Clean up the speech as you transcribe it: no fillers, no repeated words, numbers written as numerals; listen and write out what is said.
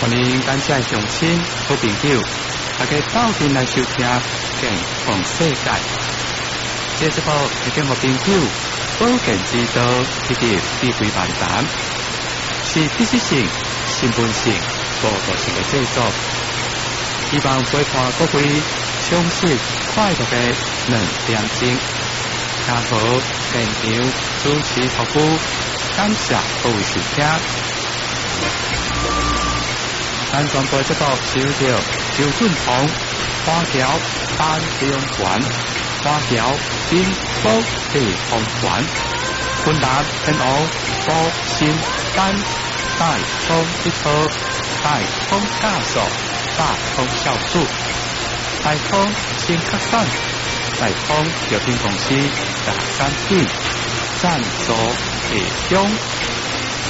欢迎感谢乡亲好朋友，大家斗阵来收听健康世界。这节目提供给朋友保健之道以及智慧漫谈，是知识性、新闻性、报道性的制作，希望陪伴各位充实快乐的2点钟。请好现场主持服务，感谢各位收听。咱全部节目收到周俊宏花桥单中环、花桥新福地方馆、昆南天湖高新单大通一车、大通加速、大通酵素、大通新客散、大通药品公司等产品赞助提供。